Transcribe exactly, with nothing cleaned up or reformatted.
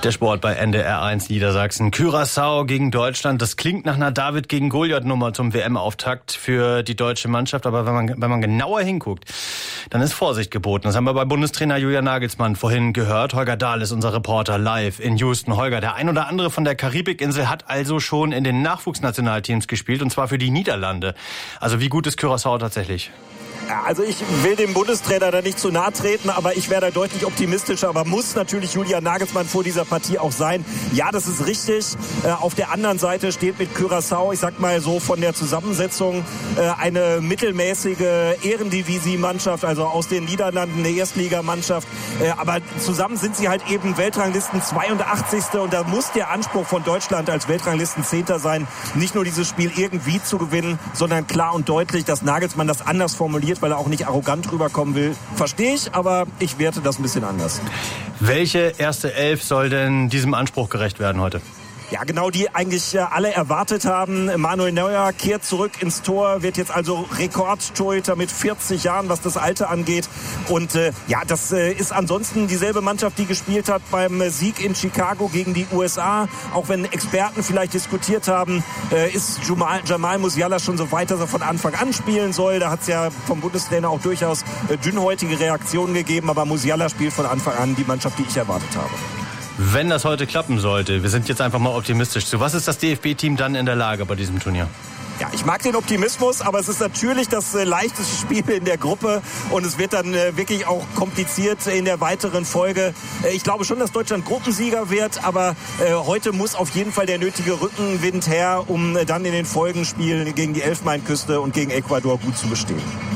Der Sport bei N D R eins Niedersachsen. Curaçao gegen Deutschland. Das klingt nach einer David gegen Goliath-Nummer zum W M-Auftakt für die deutsche Mannschaft. Aber wenn man, wenn man genauer hinguckt, dann ist Vorsicht geboten. Das haben wir bei Bundestrainer Julian Nagelsmann vorhin gehört. Holger Dahl ist unser Reporter live in Houston. Holger, der ein oder andere von der Karibikinsel hat also schon in den Nachwuchsnationalteams gespielt, und zwar für die Niederlande. Also wie gut ist Curaçao tatsächlich? Also ich will dem Bundestrainer da nicht zu nahe treten, aber ich wäre da deutlich optimistischer. Aber muss natürlich Julian Nagelsmann vor dieser Partie auch sein. Ja, das ist richtig. Äh, auf der anderen Seite steht mit Curaçao, ich sag mal so von der Zusammensetzung, äh, eine mittelmäßige Ehrendivisie-Mannschaft, also aus den Niederlanden, eine Erstligamannschaft. Äh, aber zusammen sind sie halt eben Weltranglisten zweiundachtzigste Und da muss der Anspruch von Deutschland als Weltranglistenzehnter sein, nicht nur dieses Spiel irgendwie zu gewinnen, sondern klar und deutlich, dass Nagelsmann das anders formuliert, weil er auch nicht arrogant rüberkommen will. Verstehe ich, aber ich werte das ein bisschen anders. Welche erste Elf soll denn diesem Anspruch gerecht werden heute? Ja, genau, die eigentlich alle erwartet haben. Manuel Neuer kehrt zurück ins Tor, wird jetzt also Rekordtorhüter mit vierzig Jahren, was das Alter angeht. Und äh, ja, das äh, ist ansonsten dieselbe Mannschaft, die gespielt hat beim Sieg in Chicago gegen die U S A. Auch wenn Experten vielleicht diskutiert haben, äh, ist Jamal, Jamal Musiala schon so weit, dass er von Anfang an spielen soll. Da hat es ja vom Bundestrainer auch durchaus äh, dünnhäutige Reaktionen gegeben. Aber Musiala spielt von Anfang an die Mannschaft, die ich erwartet habe. Wenn das heute klappen sollte, wir sind jetzt einfach mal optimistisch, zu was ist das D F B-Team dann in der Lage bei diesem Turnier? Ja, ich mag den Optimismus, aber es ist natürlich das äh, leichteste Spiel in der Gruppe und es wird dann äh, wirklich auch kompliziert in der weiteren Folge. Äh, ich glaube schon, dass Deutschland Gruppensieger wird, aber äh, heute muss auf jeden Fall der nötige Rückenwind her, um äh, dann in den Folgenspielen gegen die Elfenbeinküste und gegen Ecuador gut zu bestehen.